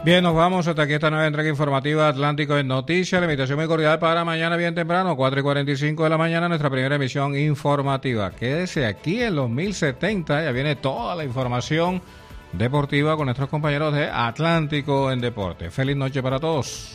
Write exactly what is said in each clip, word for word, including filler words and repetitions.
Bien, nos vamos hasta aquí esta nueva entrega informativa Atlántico en Noticias. La invitación muy cordial para mañana bien temprano, cuatro y cuarenta y cinco de la mañana, nuestra primera emisión informativa. Quédese aquí en los mil setenta, ya viene toda la información deportiva con nuestros compañeros de Atlántico en Deporte. Feliz noche para todos.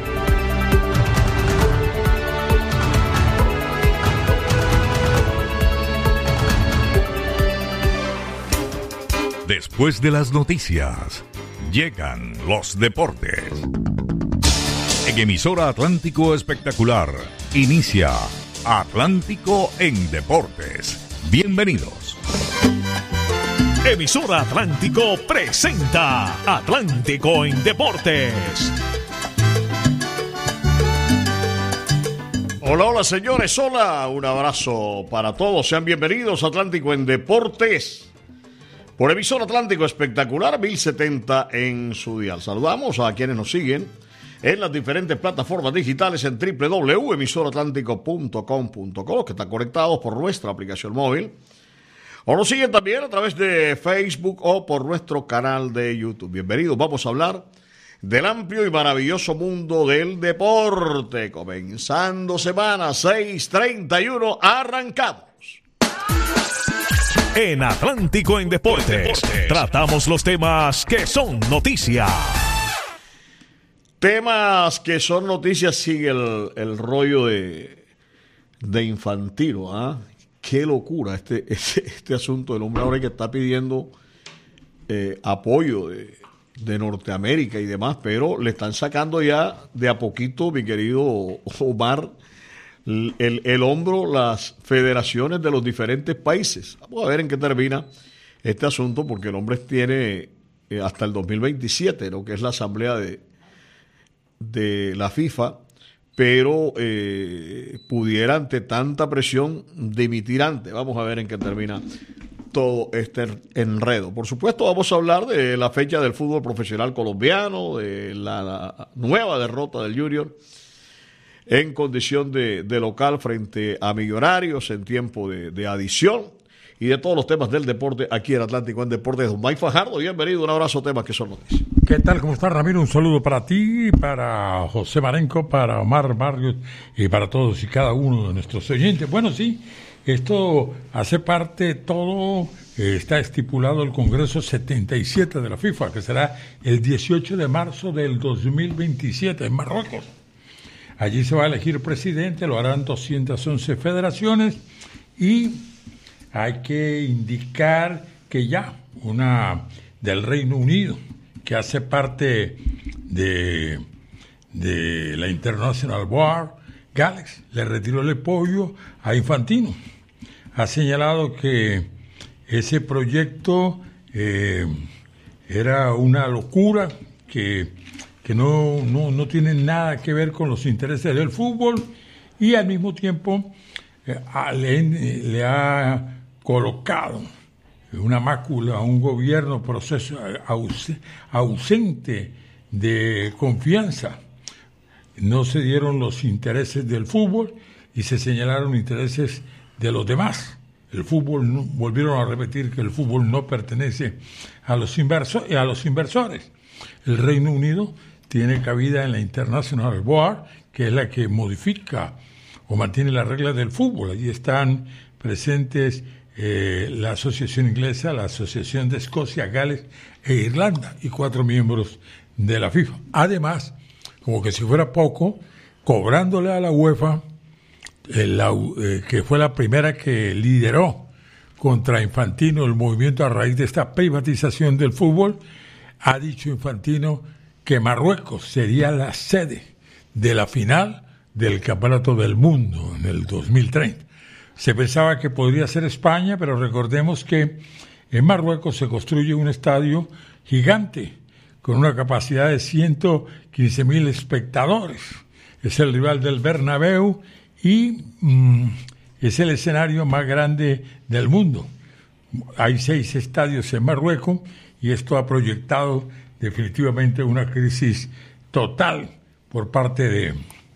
Después de las noticias, llegan los deportes. En emisora Atlántico Espectacular, inicia Atlántico en Deportes. Bienvenidos. Emisora Atlántico presenta Atlántico en Deportes. Hola, hola señores, hola, un abrazo para todos, sean bienvenidos a Atlántico en Deportes. Por emisora Atlántico Espectacular, mil setenta en su dial. Saludamos a quienes nos siguen en las diferentes plataformas digitales en doble u doble u doble u punto emisora atlántico punto com punto co, que están conectados por nuestra aplicación móvil. O nos siguen también a través de Facebook o por nuestro canal de YouTube. Bienvenidos, vamos a hablar del amplio y maravilloso mundo del deporte. Comenzando semana seis treinta y uno, arrancamos. En Atlántico en Deportes, Deportes, tratamos los temas que son noticia. Temas que son noticias, sigue el, el rollo de, de Infantino. ¿Ah? Qué locura este, este, este asunto del hombre ahora que está pidiendo eh, apoyo de, de Norteamérica y demás, pero le están sacando ya de a poquito, mi querido Omar, El, el, el hombro las federaciones de los diferentes países. Vamos a ver en qué termina este asunto, porque el hombre tiene eh, hasta el dos mil veintisiete, ¿no? Que es la asamblea de, de la FIFA, pero eh, pudiera ante tanta presión dimitir antes. Vamos a ver en qué termina todo este enredo. Por supuesto, vamos a hablar de la fecha del fútbol profesional colombiano, de la, la nueva derrota del Junior en condición de, de local frente a Millonarios en tiempo de, de adición, y de todos los temas del deporte aquí en Atlántico en Deportes. Don Mike Fajardo, bienvenido, un abrazo, temas que son noticias. ¿Qué tal? ¿Cómo estás, Ramiro? Un saludo para ti, para José Marenco, para Omar Barrios y para todos y cada uno de nuestros oyentes. Bueno, sí, esto hace parte, todo eh, está estipulado el Congreso setenta y siete de la FIFA, que será el dieciocho de marzo del dos mil veintisiete en Marruecos. Allí se va a elegir presidente, lo harán doscientas once federaciones, y hay que indicar que ya una del Reino Unido, que hace parte de, de la International Board, Galaxy, le retiró el apoyo a Infantino. Ha señalado que ese proyecto eh, era una locura, que que no, no, no tienen nada que ver con los intereses del fútbol, y al mismo tiempo eh, le, le ha colocado una mácula a un gobierno proceso aus, ausente de confianza. No se dieron los intereses del fútbol y se señalaron intereses de los demás. El fútbol, no, volvieron a repetir que el fútbol no pertenece a los, inverso, a los inversores. El Reino Unido tiene cabida en la International Board, que es la que modifica o mantiene las reglas del fútbol. Allí están presentes eh, la Asociación Inglesa, la Asociación de Escocia, Gales e Irlanda, y cuatro miembros de la FIFA. Además, como que si fuera poco, cobrándole a la UEFA, eh, la, eh, que fue la primera que lideró contra Infantino el movimiento a raíz de esta privatización del fútbol, ha dicho Infantino que Marruecos sería la sede de la final del Campeonato del Mundo en el dos mil treinta. Se pensaba que podría ser España, pero recordemos que en Marruecos se construye un estadio gigante con una capacidad de ciento quince mil espectadores. Es el rival del Bernabéu y mmm, es el escenario más grande del mundo. Hay seis estadios en Marruecos y esto ha proyectado definitivamente una crisis total por parte de,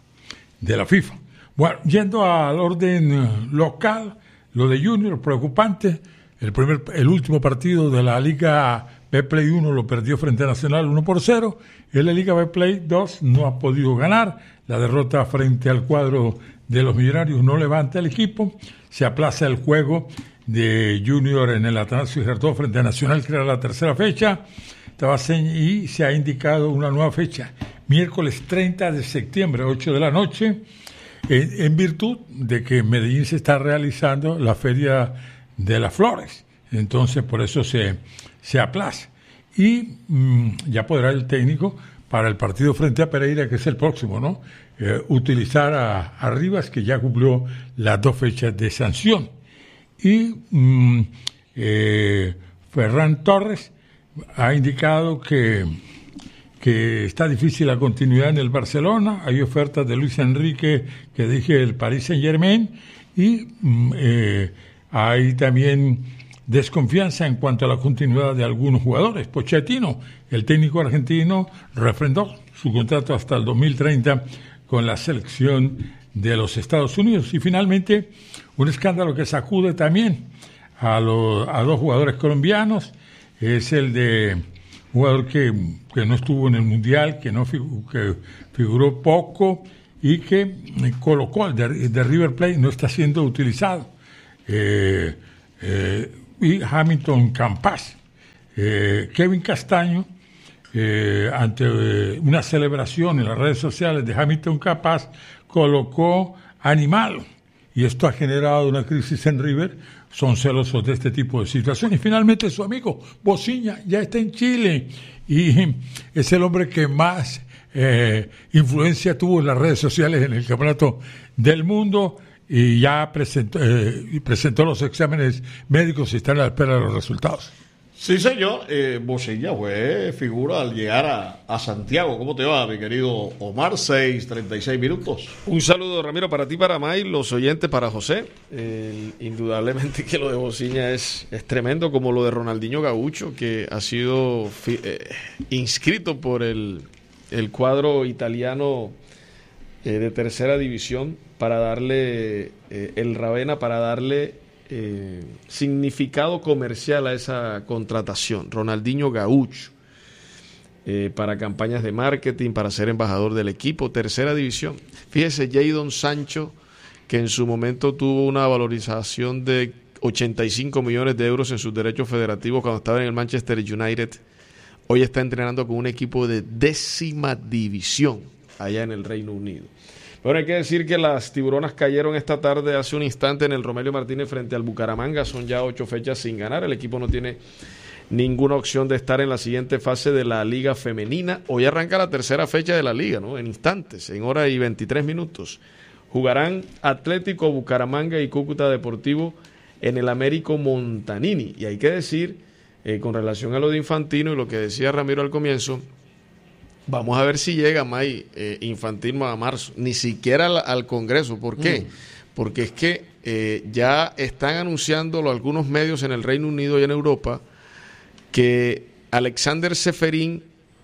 de la FIFA. Bueno, yendo al orden local, lo de Junior, preocupante. El primer, el último partido de la Liga Betplay uno lo perdió frente a Nacional uno por cero. En la Liga Betplay dos no ha podido ganar. La derrota frente al cuadro de los Millonarios no levanta el equipo. Se aplaza el juego de Junior en el Atanasio Girardot frente a Nacional, que era la tercera fecha. Y se ha indicado una nueva fecha, miércoles treinta de septiembre, ocho de la noche, en, en virtud de que en Medellín se está realizando la Feria de las Flores. Entonces, por eso se, se aplaza. Y mmm, ya podrá el técnico, para el partido frente a Pereira, que es el próximo, ¿no? Eh, utilizar a, a Rivas, que ya cumplió las dos fechas de sanción. Y mmm, eh, Ferran Torres ha indicado que, que está difícil la continuidad en el Barcelona. Hay ofertas de Luis Enrique, que dije el Paris Saint-Germain, y eh, hay también desconfianza en cuanto a la continuidad de algunos jugadores. Pochettino, el técnico argentino, refrendó su contrato hasta el dos mil treinta con la selección de los Estados Unidos. Y finalmente, un escándalo que sacude también a, los, a dos jugadores colombianos. Es el de un jugador que, que no estuvo en el Mundial, que no figu, que figuró poco y que colocó el de, de River Plate, no está siendo utilizado. Eh, eh, y Hamilton Campas. Eh, Kevin Castaño, eh, ante eh, una celebración en las redes sociales de Hamilton Campas, colocó animal. Y esto ha generado una crisis en River. Son celosos de este tipo de situaciones. Y finalmente su amigo Bociña ya está en Chile y es el hombre que más eh, influencia tuvo en las redes sociales en el Campeonato del Mundo, y ya presentó, eh, presentó los exámenes médicos y está a la espera de los resultados. Sí, señor. Eh, Bociña fue figura al llegar a, a Santiago. ¿Cómo te va, mi querido Omar? seis, treinta y seis minutos. Un saludo, Ramiro, para ti, para May, los oyentes, para José. Eh, indudablemente que lo de Bociña es, es tremendo, como lo de Ronaldinho Gaucho, que ha sido fi, eh, inscrito por el, el cuadro italiano eh, de tercera división para darle, eh, el Ravenna, para darle Eh, significado comercial a esa contratación. Ronaldinho Gaucho, eh, para campañas de marketing, para ser embajador del equipo, tercera división. Fíjese, Jadon Sancho, que en su momento tuvo una valorización de ochenta y cinco millones de euros en sus derechos federativos cuando estaba en el Manchester United, hoy está entrenando con un equipo de décima división allá en el Reino Unido. Bueno, hay que decir que las tiburonas cayeron esta tarde, hace un instante, en el Romelio Martínez frente al Bucaramanga. Son ya ocho fechas sin ganar. El equipo no tiene ninguna opción de estar en la siguiente fase de la Liga Femenina. Hoy arranca la tercera fecha de la Liga, ¿no? En instantes, en hora y veintitrés minutos. Jugarán Atlético Bucaramanga y Cúcuta Deportivo en el Américo Montanini. Y hay que decir, eh, con relación a lo de Infantino y lo que decía Ramiro al comienzo, vamos a ver si llega May eh, Infantino a marzo, ni siquiera al, al Congreso. ¿Por qué? Mm. Porque es que eh, ya están anunciándolo algunos medios en el Reino Unido y en Europa que Alexander Seferin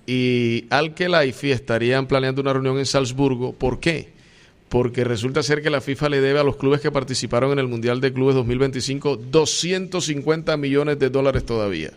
y Al-Khelaifi estarían planeando una reunión en Salzburgo. ¿Por qué? Porque resulta ser que la FIFA le debe a los clubes que participaron en el Mundial de Clubes dos mil veinticinco doscientos cincuenta millones de dólares todavía.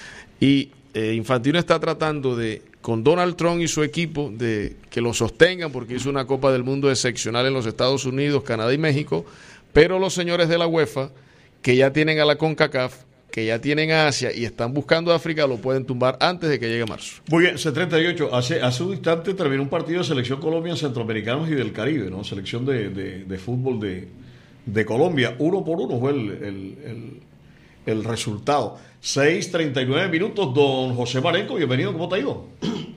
Y eh, Infantino está tratando de, con Donald Trump y su equipo, de que lo sostengan, porque hizo una Copa del Mundo excepcional en los Estados Unidos, Canadá y México, pero los señores de la UEFA, que ya tienen a la CONCACAF, que ya tienen a Asia y están buscando a África, lo pueden tumbar antes de que llegue marzo. Muy bien, C treinta y ocho. Hace, hace un instante terminó un partido de Selección Colombia, Centroamericanos y del Caribe, ¿no? Selección de, de, de fútbol de, de Colombia. Uno por uno fue el, el, el, el resultado. seis, treinta y nueve minutos. Don José Marenco, bienvenido. ¿Cómo te ha ido?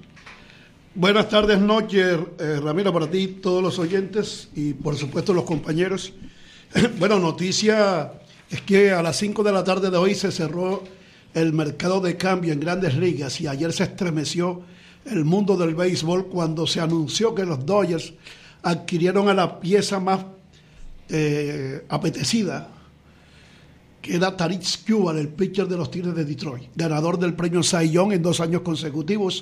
Buenas tardes, noches, eh, Ramiro, para ti, todos los oyentes y por supuesto los compañeros. Bueno, noticia es que a las cinco de la tarde de hoy se cerró el mercado de cambio en Grandes Ligas y ayer se estremeció el mundo del béisbol cuando se anunció que los Dodgers adquirieron a la pieza más eh, apetecida, que era Tarik Skubal, el pitcher de los Tigres de Detroit, ganador del premio Cy Young en dos años consecutivos,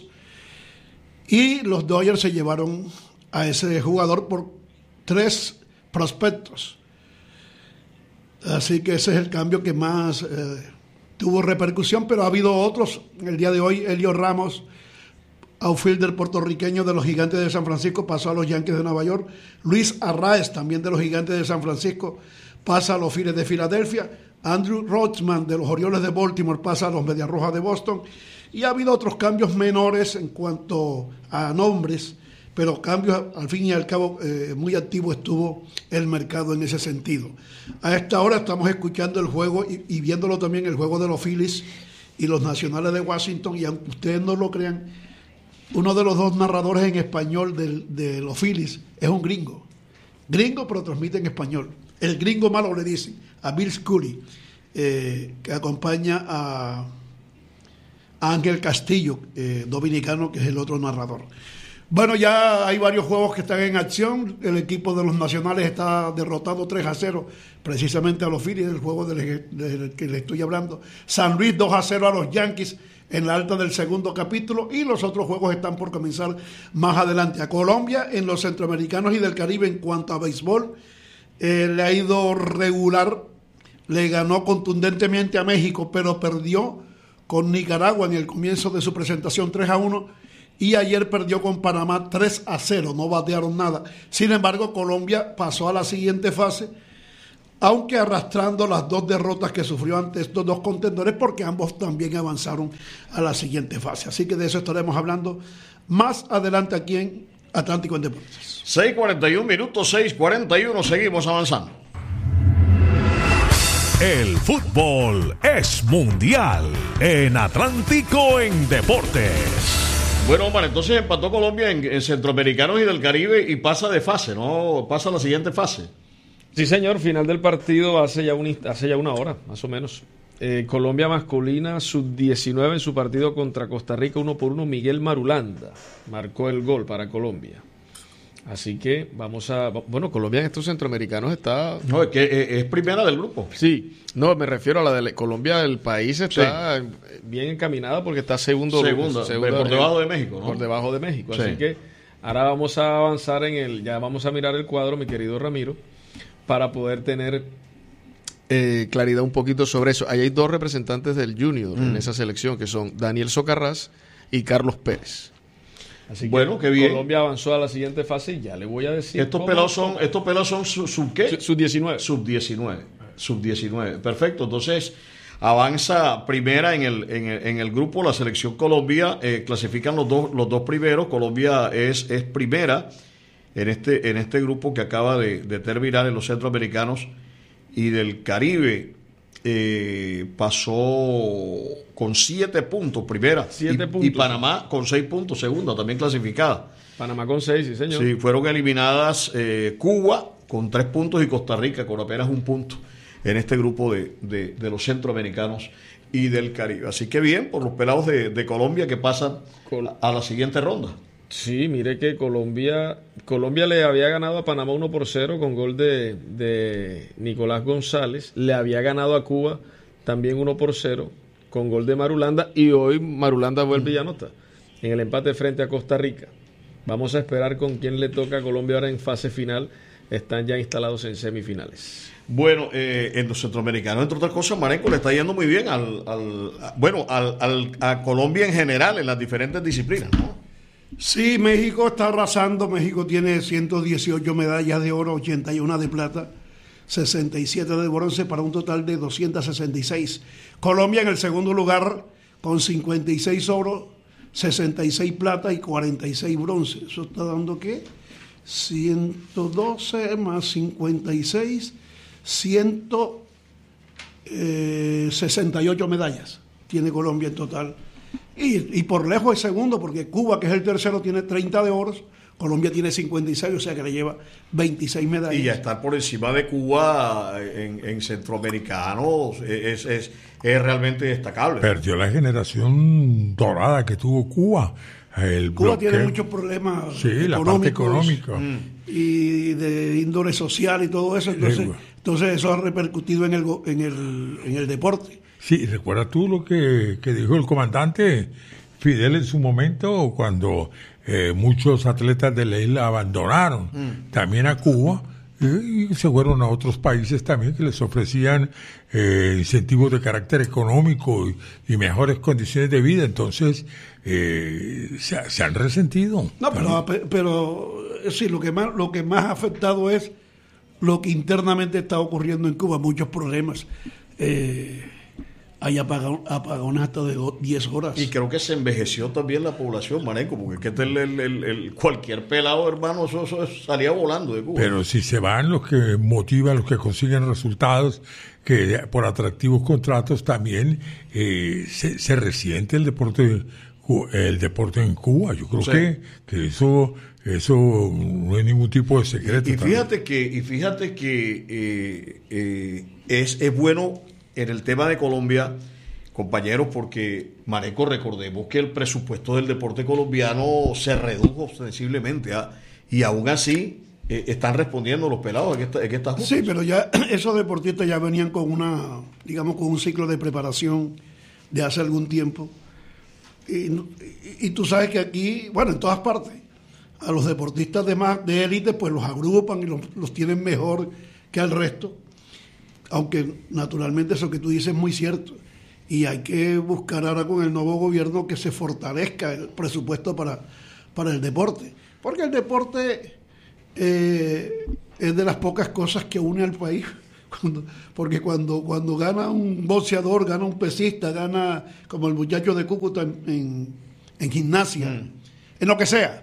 y los Dodgers se llevaron a ese jugador por tres prospectos. Así que ese es el cambio que más eh, tuvo repercusión, pero ha habido otros. El día de hoy, Elio Ramos, outfielder puertorriqueño de los Gigantes de San Francisco, pasó a los Yankees de Nueva York. Luis Arraez, también de los Gigantes de San Francisco, pasa a los Phillies de Filadelfia. Andrew Rothman, de los Orioles de Baltimore, pasa a los Medias Rojas de Boston. Y ha habido otros cambios menores en cuanto a nombres, pero cambios, al fin y al cabo, eh, muy activo estuvo el mercado en ese sentido. A esta hora estamos escuchando el juego y, y viéndolo también, el juego de los Phillies y los Nacionales de Washington, y aunque ustedes no lo crean, uno de los dos narradores en español de, de los Phillies es un gringo. Gringo, pero transmite en español. El gringo malo le dicen a Bill Scully, eh, que acompaña a, a Ángel Castillo, eh, dominicano, que es el otro narrador. Bueno, ya hay varios juegos que están en acción. El equipo de los Nacionales está derrotando tres a cero precisamente a los Phillies, el juego del, del que le estoy hablando. San Luis dos a cero a los Yankees en la alta del segundo capítulo, y los otros juegos están por comenzar más adelante. A Colombia, en los Centroamericanos y del Caribe, en cuanto a béisbol, eh, le ha ido regular. Le ganó contundentemente a México, pero perdió con Nicaragua en el comienzo de su presentación tres a uno. Y ayer perdió con Panamá tres a cero, no batearon nada. Sin embargo, Colombia pasó a la siguiente fase, aunque arrastrando las dos derrotas que sufrió ante estos dos contendores, porque ambos también avanzaron a la siguiente fase. Así que de eso estaremos hablando más adelante aquí en Atlántico en Deportes. seis cuarenta y uno minutos, seis cuarenta y uno, seguimos avanzando. El fútbol es mundial en Atlántico en Deportes. Bueno, Omar, entonces empató Colombia en, en Centroamericanos y del Caribe y pasa de fase, ¿no? Pasa a la siguiente fase. Sí, señor, final del partido hace ya, un, hace ya una hora, más o menos. Eh, Colombia masculina, sub diecinueve en su partido contra Costa Rica, uno por uno, Miguel Marulanda marcó el gol para Colombia. Así que vamos a... Bueno, Colombia en estos centroamericanos está... No, es que es, es primera del grupo. Sí, no, me refiero a la de Colombia, el país está sí. bien encaminada porque está segundo. Segundo, segundo por debajo de México, ¿no? Por debajo de México, sí. Así que ahora vamos a avanzar en el... Ya vamos a mirar el cuadro, mi querido Ramiro, para poder tener eh, claridad un poquito sobre eso. Ahí hay dos representantes del Junior mm. en esa selección, que son Daniel Socarrás y Carlos Pérez. Así que bueno, qué bien. Colombia avanzó a la siguiente fase y ya le voy a decir. Estos cómo, pelados son, estos pelados son sub, sub ¿qué? Sub diecinueve. Sub diecinueve. Sub diecinueve. Perfecto. Entonces, avanza primera en el, en el, en el grupo la selección Colombia. Eh, clasifican los dos, los dos primeros. Colombia es, es primera en este, en este grupo que acaba de, de terminar en los centroamericanos y del Caribe. Eh, pasó con siete puntos primera siete y, puntos. y Panamá con seis puntos segunda, también clasificada. Panamá con seis, sí señor. Sí, fueron eliminadas eh, Cuba con tres puntos y Costa Rica con apenas un punto en este grupo de, de, de los centroamericanos y del Caribe. Así que bien por los pelados de, de Colombia que pasan Col- a la siguiente ronda. Sí, mire que Colombia Colombia le había ganado a Panamá uno por cero con gol de, de Nicolás González. Le había ganado a Cuba también uno por cero con gol de Marulanda. Y hoy Marulanda vuelve y anota en el empate frente a Costa Rica. Vamos a esperar con quién le toca a Colombia ahora en fase final. Están ya instalados en semifinales. Bueno, eh, en los centroamericanos, entre otras cosas, Marenco le está yendo muy bien al, al a, bueno al, al, a Colombia en general en las diferentes disciplinas, ¿no? Sí, México está arrasando. México tiene ciento dieciocho medallas de oro, ochenta y una de plata, sesenta y siete de bronce, para un total de doscientas sesenta y seis. Colombia en el segundo lugar con cincuenta y seis oro, sesenta y seis plata y cuarenta y seis bronce. Eso está dando ¿qué? ciento doce más cincuenta y seis, ciento sesenta y ocho medallas tiene Colombia en total. Y, y por lejos es segundo, porque Cuba, que es el tercero, tiene treinta de oros, Colombia tiene cincuenta y seis, o sea que le lleva veintiséis medallas. Y ya estar por encima de Cuba en, en centroamericanos es, es, es realmente destacable. Perdió la generación dorada que tuvo Cuba. El Cuba bloqueo. tiene muchos problemas sí, económicos, la parte económica. Y de índole social y todo eso. Entonces, sí, entonces eso ha repercutido en el, en el, en el deporte. Sí, ¿recuerdas tú lo que, que dijo el comandante Fidel en su momento cuando eh, muchos atletas de la isla abandonaron mm. también a Cuba y y, y se fueron a otros países también que les ofrecían eh, incentivos de carácter económico y, y mejores condiciones de vida. Entonces eh, se, se han resentido. No, pero, pero sí, lo que más lo que más ha afectado es lo que internamente está ocurriendo en Cuba, muchos problemas. Eh, hay apagón, apagones hasta de diez horas. Y creo que se envejeció también la población, Marenco, porque que este el, el, el, el, cualquier pelado, hermano, eso, eso salía volando de Cuba. Pero si se van los que motivan, los que consiguen resultados, que por atractivos contratos también eh, se, se resiente el deporte el deporte en Cuba. Yo creo sí. que, que eso eso no es ningún tipo de secreto. Y, y fíjate que y fíjate que eh, eh, es, es bueno en el tema de Colombia, compañeros, porque, Marenco, recordemos que el presupuesto del deporte colombiano se redujo sensiblemente, ¿eh? Y aún así eh, están respondiendo los pelados en esta, en esta Sí, pero ya esos deportistas ya venían con una, digamos, con un ciclo de preparación de hace algún tiempo. Y, y, y tú sabes que aquí, bueno, en todas partes, a los deportistas de más de élite, pues los agrupan y los, los tienen mejor que al resto. Aunque naturalmente eso que tú dices es muy cierto. Y hay que buscar ahora con el nuevo gobierno que se fortalezca el presupuesto para, para el deporte. Porque el deporte eh, es de las pocas cosas que une al país. Cuando, porque cuando, cuando gana un boxeador, gana un pesista, gana como el muchacho de Cúcuta en, en, en gimnasia, mm. en lo que sea,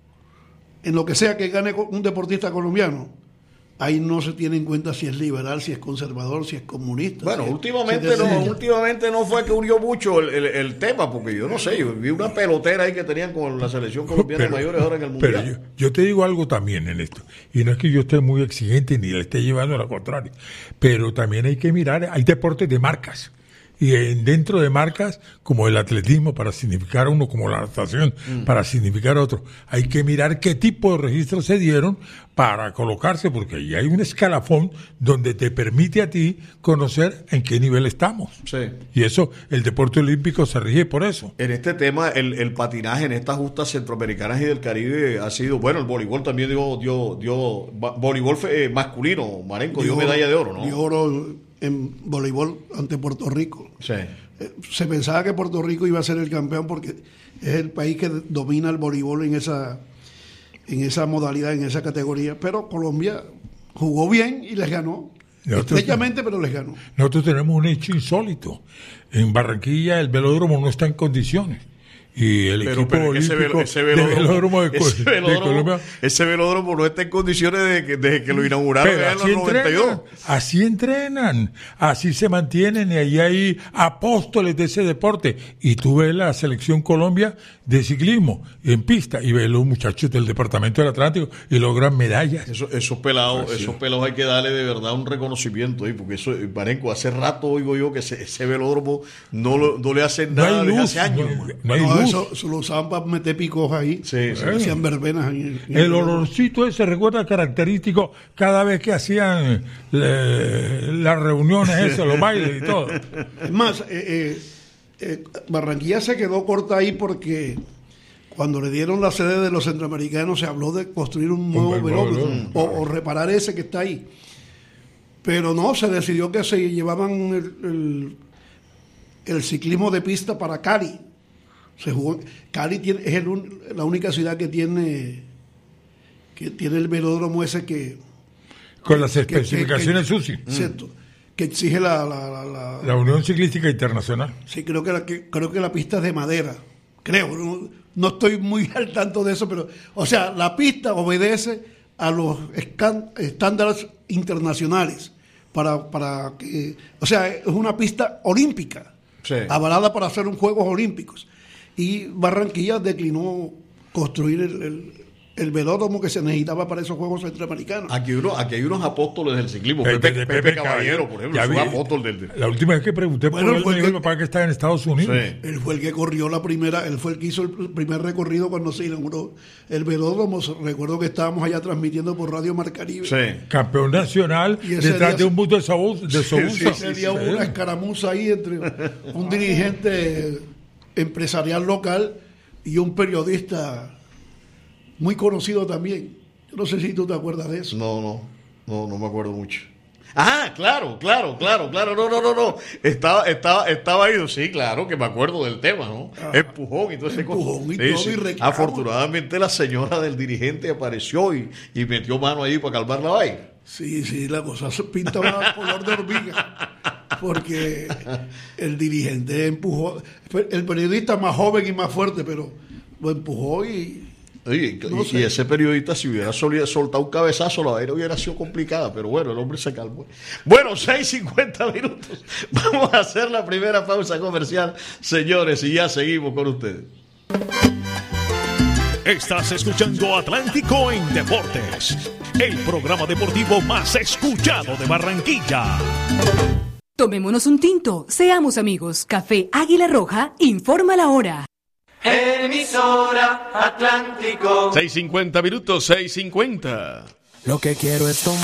en lo que sea que gane un deportista colombiano, ahí no se tiene en cuenta si es liberal, si es conservador, si es comunista. Bueno, si últimamente es, si no, últimamente no fue que unió mucho el, el, el tema, porque yo no sé, yo vi una pelotera ahí que tenían con la selección colombiana pero, de mayores ahora en el Mundial. Pero yo, yo te digo algo también en esto, y no es que yo esté muy exigente ni le esté llevando a lo contrario, pero también hay que mirar, hay deportes de marcas. Y dentro de marcas como el atletismo para significar a uno, como la natación mm. para significar a otro, hay que mirar qué tipo de registros se dieron para colocarse, porque ahí hay un escalafón donde te permite a ti conocer en qué nivel estamos. Sí. Y eso, el deporte olímpico se rige por eso. En este tema, el, el patinaje en estas justas centroamericanas y del Caribe ha sido, bueno, el voleibol también dio, dio, dio voleibol eh, masculino, Marenco, dio, dio medalla de oro, ¿no? Dio oro en voleibol ante Puerto Rico. Sí. Se pensaba que Puerto Rico iba a ser el campeón porque es el país que domina el voleibol en esa en esa modalidad, en esa categoría, pero Colombia jugó bien y les ganó. Estrechamente, pero les ganó. Nosotros tenemos un hecho insólito. En Barranquilla el velódromo no está en condiciones. Y el pero, equipo pero olímpico ese velódromo, de velódromo de, ese velódromo, de Colombia. Ese velódromo no está en condiciones de que, de que lo inauguraron pero en los noventa y dos. Así entrenan, así se mantienen y ahí hay apóstoles de ese deporte. Y tú ves la selección Colombia de ciclismo en pista y ves los muchachos del departamento del Atlántico y logran medallas. Eso, esos pelados, sí. esos pelados hay que darle de verdad un reconocimiento ahí, porque eso, Marenco, hace rato oigo yo que ese, ese velódromo no, lo, no le hacen nada no desde hace años. No, no hay no, luz. Eso, eso lo usaban para meter picos ahí. Sí, sí. Hacían verbenas ahí. El olorcito ese recuerda característico cada vez que hacían le, las reuniones esas, los bailes y todo. Es más, eh, eh, eh, Barranquilla se quedó corta ahí porque cuando le dieron la sede de los centroamericanos se habló de construir un nuevo velódromo o, o reparar ese que está ahí. Pero no, se decidió que se llevaban el, el, el ciclismo de pista para Cali. Se jugó, Cali tiene, es el, la única ciudad que tiene que tiene el velódromo ese que con las especificaciones U C I, cierto, que exige la la, la la la Unión Ciclística Internacional. Sí, creo que la que creo que la pista es de madera, creo, no, no estoy muy al tanto de eso, pero o sea, la pista obedece a los escan, estándares internacionales para para que, o sea, es una pista olímpica, sí, avalada para hacer un Juegos Olímpicos. Y Barranquilla declinó construir el, el, el velódromo que se necesitaba para esos Juegos Centroamericanos. Aquí, uno, aquí hay unos apóstoles del ciclismo. Pepe, Pepe, Pepe, Pepe, Pepe Caballero, por ejemplo, es un apóstol del... De... La última vez que pregunté bueno, por él, me dijo que, mi papá que está en Estados Unidos. Sí. Él fue el que corrió la primera, él fue el que hizo el primer recorrido cuando se inauguró el velódromo. Recuerdo que estábamos allá transmitiendo por Radio Mar Caribe. Sí. Campeón nacional detrás día, de un bus de Sobusa. De sí, sí, ese día hubo una escaramuza ahí entre un dirigente empresarial local y un periodista muy conocido también. Yo no sé si tú te acuerdas de eso. No, no. No, no me acuerdo mucho. Ah, claro, claro, claro, claro, no, no, no, no. Estaba, estaba, estaba ido, sí, claro, que me acuerdo del tema, ¿no? Ah, empujón y todo ese empujón y sí, todo sí. y reclamo. Afortunadamente la señora del dirigente apareció y, y metió mano ahí para calmar la vaina. Sí, sí, la cosa se pintaba color de hormiga. Porque el dirigente empujó, el periodista más joven y más fuerte, pero lo empujó y... Oye, no y, y ese periodista, si hubiera soltado un cabezazo, la vaina hubiera sido complicada, pero bueno, el hombre se calmó. Bueno, seis cincuenta minutos. Vamos a hacer la primera pausa comercial, señores, y ya seguimos con ustedes. Estás escuchando Atlántico en Deportes, el programa deportivo más escuchado de Barranquilla. Tomémonos un tinto, seamos amigos. Café Águila Roja informa la hora. Emisora Atlántico. seis cincuenta minutos, seis cincuenta. Lo que quiero es tomar.